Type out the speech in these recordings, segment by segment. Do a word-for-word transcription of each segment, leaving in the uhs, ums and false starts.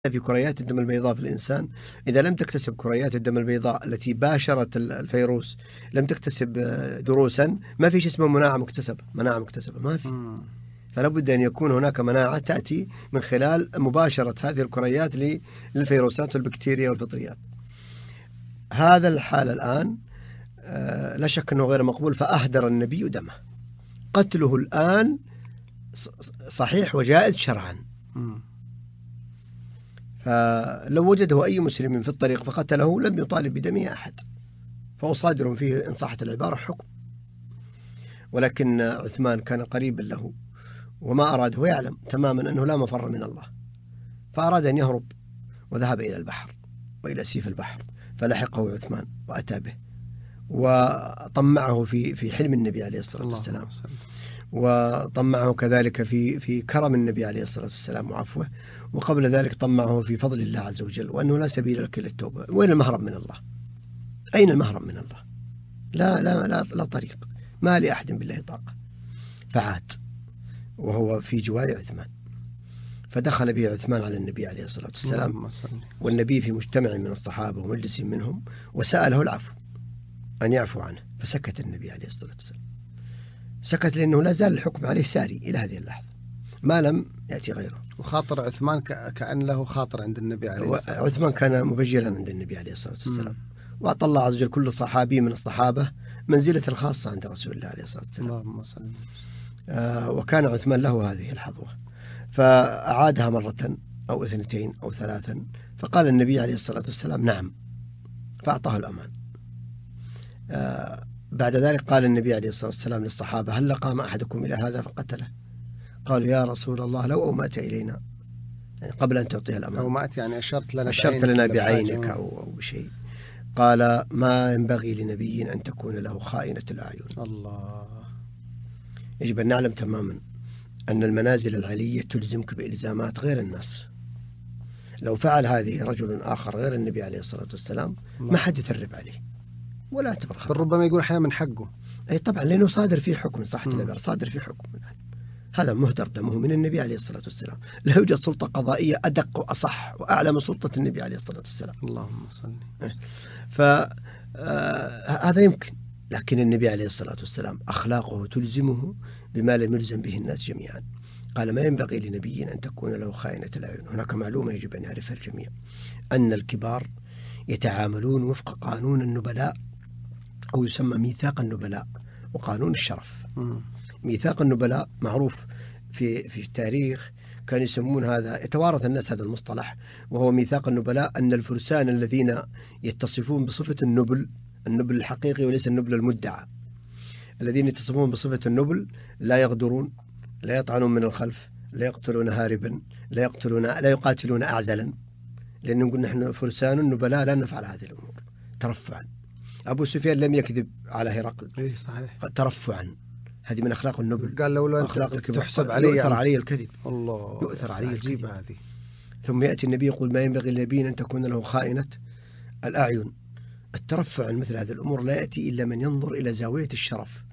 في كريات الدم البيضاء في الإنسان، إذا لم تكتسب كريات الدم البيضاء التي باشرت الفيروس، لم تكتسب دروسا، ما في شيء اسمه مناعة مكتسبة. مناعة مكتسبة ما في. فلا بد أن يكون هناك مناعة تأتي من خلال مباشرة هذه الكريات للفيروسات والبكتيريا والفطريات. هذا الحال الآن لا شك أنه غير مقبول، فأهدر النبي دمه. قتله الآن صحيح وجائز شرعا. فلو وجده أي مسلم في الطريق فقتله لم يطالب بدمه أحد، فهو صادر فيه إن صحت العبارة حكم. ولكن عثمان كان قريبا له وما أراد، ويعلم تماما أنه لا مفر من الله، فأراد أن يهرب وذهب إلى البحر وإلى سيف البحر، فلحقه عثمان وأتى به وطمعه في في حلم النبي عليه الصلاة والسلام، وطمعه كذلك في في كرم النبي عليه الصلاة والسلام وعفوه، وقبل ذلك طمعه في فضل الله عز وجل، وأنه لا سبيل لك إلا التوبة. وين المهرب من الله؟ أين المهرب من الله؟ لا لا لا, لا طريق، ما لأحد بالله طاقة. فعاد وهو في جوار عثمان، فدخل به عثمان على النبي عليه الصلاة والسلام، والنبي في مجتمع من الصحابة ومجلس منهم، وسأله العفو أن يعفو عنه، فسكت النبي عليه الصلاة والسلام. سكت لأنه لا زال الحكم عليه ساري إلى هذه اللحظة ما لم يأتي غيره. وخاطر عثمان كأن له خاطر عند النبي عليه الصلاة والسلام. عثمان كان مبجلا عند النبي عليه الصلاة والسلام، وأعطى الله عز وجل كل صحابي من الصحابة منزلة الخاصة عند رسول الله عليه الصلاة والسلام. اللهم صل. آه وكان عثمان له هذه الحظوة، فأعادها مرة أو اثنتين أو ثلاثا، فقال النبي عليه الصلاة والسلام نعم، فأعطاه الأمان. آه بعد ذلك قال النبي عليه الصلاة والسلام للصحابة هل قام أحدكم إلى هذا فقتله؟ قالوا يا رسول الله لو أومأت إلينا، يعني قبل أن تعطيها الأمان. أومأت يعني أشرت لنا أشرت لنا بعينك أو, أو بشيء. قال ما ينبغي لنبي أن تكون له خائنة الأعين. الله. يجب أن نعلم تماما أن المنازل العلية تلزمك بإلزامات غير الناس. لو فعل هذه رجل آخر غير النبي عليه الصلاة والسلام ما حد يثرب عليه ولا اعتبر خطأ. ربما يقول أحيانا من حقه. أي طبعا، لأنه صادر فيه حكم صحة العبارة، صادر فيه حكم. هذا مهدر دمه من النبي عليه الصلاة والسلام. لا يوجد سلطة قضائية أدق وأصح وأعلى من سلطة النبي عليه الصلاة والسلام. اللهم صل. فهذا يمكن، لكن النبي عليه الصلاة والسلام أخلاقه تلزمه بما لم يلزم به الناس جميعا. قال ما ينبغي لنبي أن تكون له خائنة الأعين. هناك معلومة يجب أن يعرفها الجميع، أن الكبار يتعاملون وفق قانون النبلاء، أو يسمى ميثاق النبلاء وقانون الشرف. م. ميثاق النبلاء معروف في في التاريخ، كانوا يسمون هذا، يتوارث الناس هذا المصطلح، وهو ميثاق النبلاء، أن الفرسان الذين يتصفون بصفة النبل، النبل الحقيقي وليس النبل المدعى، الذين يتصفون بصفة النبل لا يغدرون، لا يطعنون من الخلف، لا يقتلون هاربا، لا يقتلون لا يقاتلون أعزلا، لأنه نقول نحن فرسان النبلاء لا نفعل هذه الأمور ترفعا. أبو سفيان لم يكذب على هرقل. إيه صحيح. ترفعا، هذه من أخلاق النبل. قال لولا أخلاق الكبار تحسب علي يؤثر علي الكذب. الله، يؤثر علي الكذب. هذه. ثم يأتي النبي يقول ما ينبغي للنبي أن تكون له خائنة الأعين. الترفع عن مثل هذه الأمور لا يأتي إلا من ينظر إلى زاوية الشرف.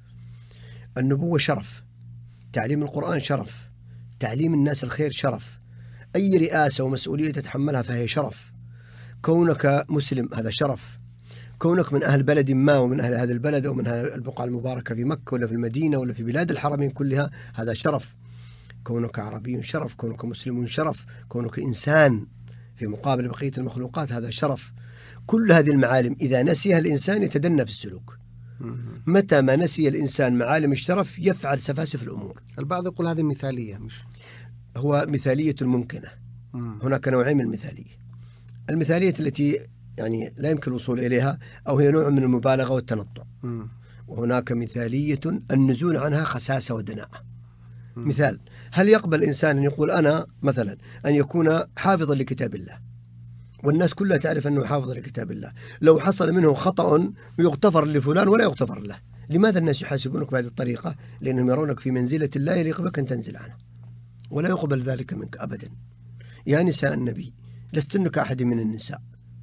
النبوة شرف، تعليم القرآن شرف، تعليم الناس الخير شرف، أي رئاسة ومسؤولية تتحملها فهي شرف. كونك مسلم هذا شرف، كونك من أهل بلد ما ومن أهل هذا البلد أو من أهل البقعة المباركة في مكة ولا في المدينة ولا في بلاد الحرمين كلها هذا شرف. كونك عربي شرف، كونك مسلم شرف، كونك إنسان في مقابل بقية المخلوقات هذا شرف. كل هذه المعالم إذا نسيها الإنسان يتدنى في السلوك. متى ما نسي الإنسان معالم الشرف يفعل سفاسف الأمور. البعض يقول هذه مثالية، مش هو مثالية الممكنة. هناك نوعين من المثالية. المثالية التي يعني لا يمكن الوصول إليها، أو هي نوع من المبالغة والتنطع. م. وهناك مثالية النزول عنها خساسة ودناءة. م. مثال، هل يقبل الإنسان أن يقول أنا مثلا أن يكون حافظا لكتاب الله، والناس كلها تعرف أنه حافظ لكتاب الله، لو حصل منه خطأ يغتفر لفلان ولا يغتفر له؟ لماذا الناس يحاسبونك بهذه الطريقة؟ لأنهم يرونك في منزلة لا يليق بك أن تنزل عنها، ولا يقبل ذلك منك أبدا. يا نساء النبي لستن كأحد من النساء،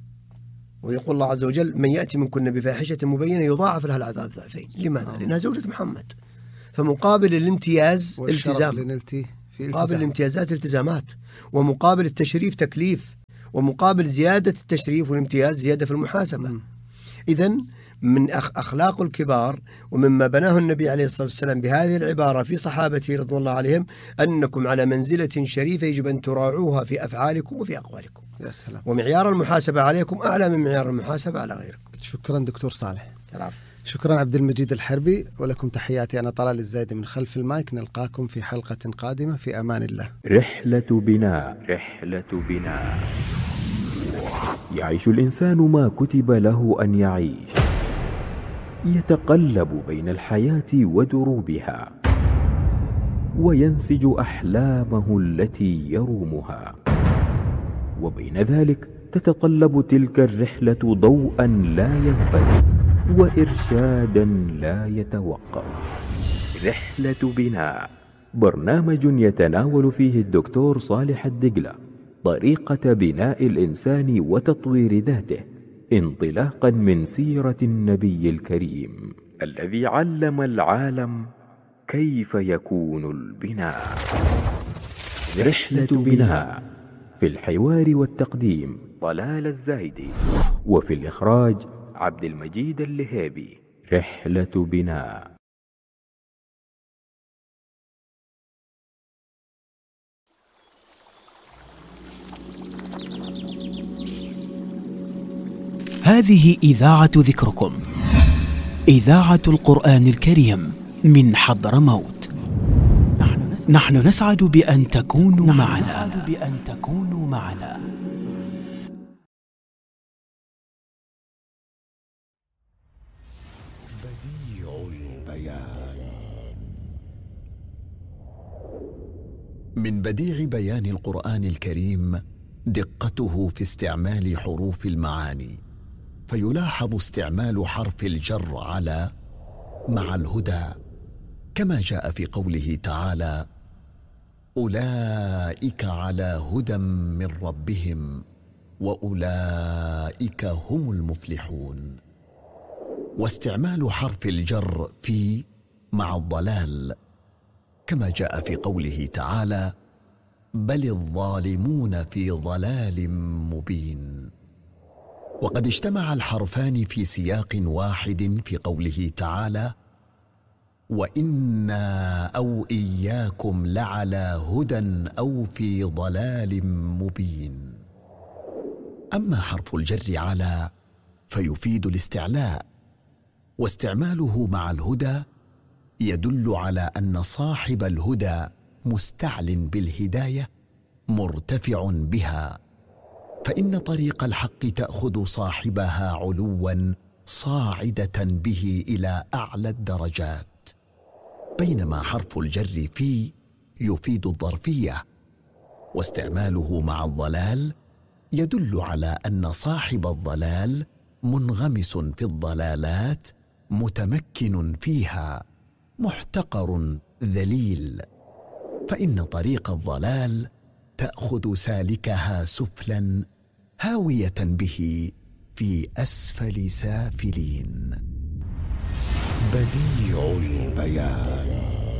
ويقول الله عز وجل من يأتي منكن بفاحشة مبينة يضاعف لها العذاب ضعفين. لماذا؟ لأنها زوجة محمد. فمقابل الامتياز التزام. لنلتي في مقابل الامتيازات التزامات، ومقابل التشريف تكليف، ومقابل زيادة التشريف والامتياز زيادة في المحاسبة. إذن من أخلاق الكبار ومما بناه النبي عليه الصلاة والسلام بهذه العبارة في صحابته رضوان الله عليهم أنكم على منزلة شريفة يجب أن تراعوها في أفعالكم وفي أقوالكم. يا سلام. ومعيار المحاسبة عليكم أعلى من معيار المحاسبة على غيركم. شكرا دكتور صالح. العفو. شكرا عبد المجيد الحربي، ولكم تحياتي. أنا طلال الزايدي من خلف المايك. نلقاكم في حلقة قادمة في أمان الله. رحلة بناء. رحلة بناء. يعيش الإنسان ما كتب له أن يعيش، يتقلب بين الحياة ودروبها، وينسج أحلامه التي يرومها، وبين ذلك تتطلب تلك الرحلة ضوءا لا ينفد وإرشادا لا يتوقف. رحلة بناء، برنامج يتناول فيه الدكتور صالح الدقلة طريقة بناء الإنسان وتطوير ذاته انطلاقا من سيرة النبي الكريم الذي علم العالم كيف يكون البناء. رحلة بناء، في الحوار والتقديم طلال الزايدي، وفي الإخراج عبد المجيد اللهيبي. رحلة بناء. هذه إذاعة ذكركم، إذاعة القرآن الكريم من حضرموت. نحن نسعد بأن تكونوا معنا. بأن تكونوا معنا. بديع البيان. من بديع بيان القرآن الكريم دقته في استعمال حروف المعاني، فيلاحظ استعمال حرف الجر على مع الهدى، كما جاء في قوله تعالى: أولئك على هدى من ربهم وأولئك هم المفلحون. واستعمال حرف الجر في مع الضلال، كما جاء في قوله تعالى: بل الظالمون في ضلال مبين. وقد اجتمع الحرفان في سياق واحد في قوله تعالى: وإنا أو إياكم لعلى هدى أو في ضلال مبين. أما حرف الجر على فيفيد الاستعلاء، واستعماله مع الهدى يدل على أن صاحب الهدى مستعل بالهداية مرتفع بها، فإن طريق الحق تأخذ صاحبها علوا صاعدة به إلى أعلى الدرجات. بينما حرف الجر في يفيد الظرفية، واستعماله مع الضلال يدل على أن صاحب الضلال منغمس في الضلالات متمكن فيها محتقر ذليل، فإن طريق الضلال تأخذ سالكها سفلا هاوية به في أسفل سافلين. بديع البيان.